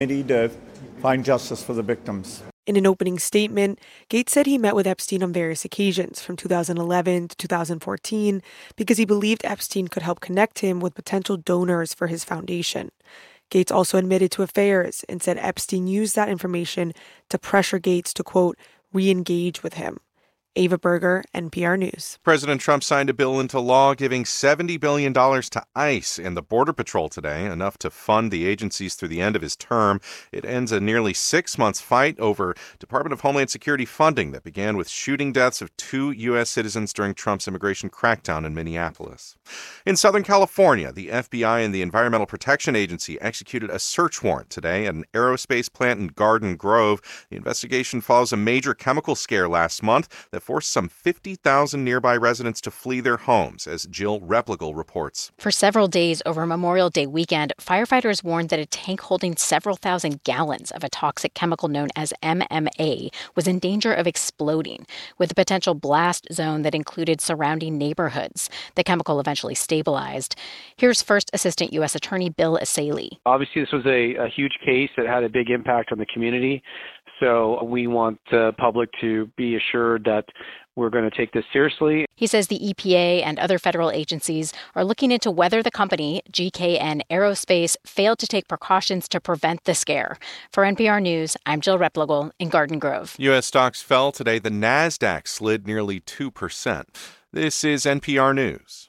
To find justice for the victims. In an opening statement, Gates said he met with Epstein on various occasions from 2011 to 2014 because he believed Epstein could help connect him with potential donors for his foundation. Gates also admitted to affairs and said Epstein used that information to pressure Gates to, quote, re-engage with him. Ava Berger, NPR News. President Trump signed a bill into law giving $70 billion to ICE and the Border Patrol today, enough to fund the agencies through the end of his term. It ends a nearly 6-month fight over Department of Homeland Security funding that began with shooting deaths of 2 U.S. citizens during Trump's immigration crackdown in Minneapolis. In Southern California, the FBI and the Environmental Protection Agency executed a search warrant today at an aerospace plant in Garden Grove. The investigation follows a major chemical scare last month that forced some 50,000 nearby residents to flee their homes, as Jill Replogle reports. For several days over Memorial Day weekend, firefighters warned that a tank holding several thousand gallons of a toxic chemical known as MMA was in danger of exploding, with a potential blast zone that included surrounding neighborhoods. The chemical eventually stabilized. Here's First Assistant U.S. Attorney Bill Asalee. Obviously, this was a huge case that had a big impact on the community. So we want the public to be assured that we're going to take this seriously. He says the EPA and other federal agencies are looking into whether the company, GKN Aerospace, failed to take precautions to prevent the scare. For NPR News, I'm Jill Replogle in Garden Grove. U.S. stocks fell today. The NASDAQ slid nearly 2%. This is NPR News.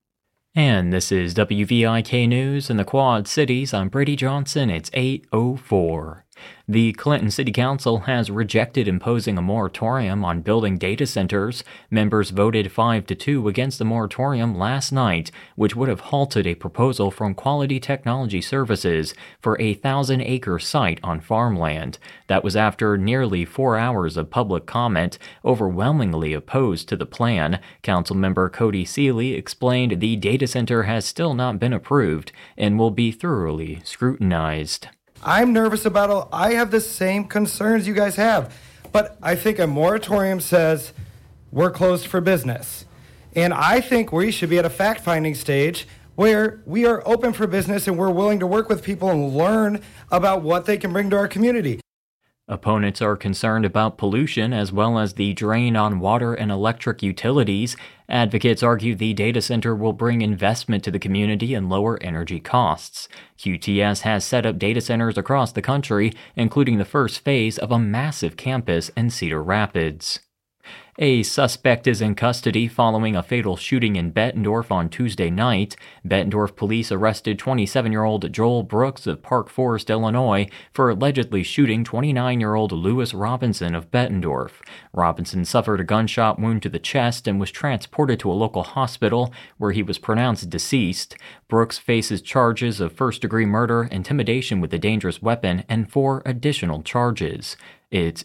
And this is WVIK News in the Quad Cities. I'm Brady Johnson. It's 8:04. The Clinton City Council has rejected imposing a moratorium on building data centers. Members voted 5-2 against the moratorium last night, which would have halted a proposal from Quality Technology Services for a 1,000-acre site on farmland. That was after nearly 4 hours of public comment, overwhelmingly opposed to the plan. Councilmember Cody Seeley explained the data center has still not been approved and will be thoroughly scrutinized. I'm nervous about I have the same concerns you guys have, but I think a moratorium says we're closed for business. And I think we should be at a fact-finding stage where we are open for business and we're willing to work with people and learn about what they can bring to our community. Opponents are concerned about pollution as well as the drain on water and electric utilities. Advocates argue the data center will bring investment to the community and lower energy costs. QTS has set up data centers across the country, including the first phase of a massive campus in Cedar Rapids. A suspect is in custody following a fatal shooting in Bettendorf on Tuesday night. Bettendorf police arrested 27-year-old Joel Brooks of Park Forest, Illinois, for allegedly shooting 29-year-old Lewis Robinson of Bettendorf. Robinson suffered a gunshot wound to the chest and was transported to a local hospital where he was pronounced deceased. Brooks faces charges of first-degree murder, intimidation with a dangerous weapon, and 4 additional charges. It's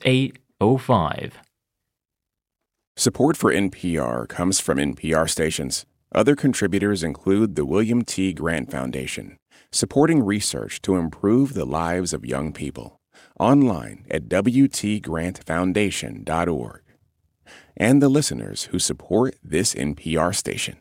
8:05. Support for NPR comes from NPR stations. Other contributors include the William T. Grant Foundation, supporting research to improve the lives of young people. Online at wtgrantfoundation.org. And the listeners who support this NPR station.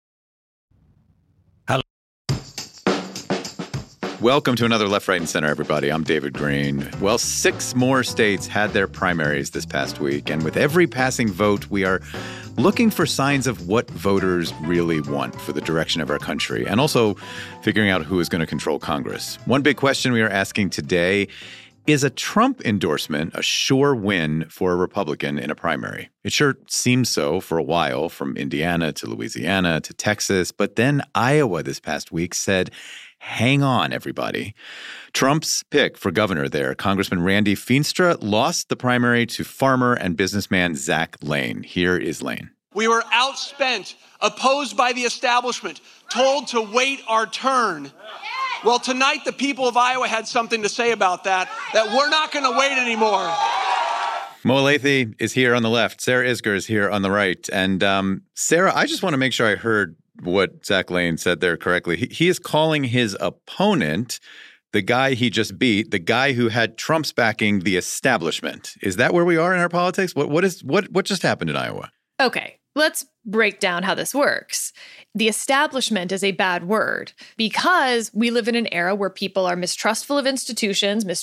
Welcome to another Left, Right, and Center, everybody. I'm David Green. Well, 6 more states had their primaries this past week, and with every passing vote, we are looking for signs of what voters really want for the direction of our country, and also figuring out who is going to control Congress. One big question we are asking today: is a Trump endorsement a sure win for a Republican in a primary? It sure seemed so for a while, from Indiana to Louisiana to Texas, but then Iowa this past week said, hang on, everybody. Trump's pick for governor there, Congressman Randy Feenstra, lost the primary to farmer and businessman Zach Lane. Here is Lane. We were outspent, opposed by the establishment, told to wait our turn. Well, tonight the people of Iowa had something to say about that we're not going to wait anymore. Mo Lathey is here on the left. Sarah Isgur is here on the right. And Sarah, I just want to make sure I heard what Zach Lane said there correctly. He is calling his opponent, the guy he just beat, the guy who had Trump's backing, the establishment. Is that where we are in our politics? What just happened in Iowa? Okay. Let's break down how this works. The establishment is a bad word because we live in an era where people are mistrustful of institutions,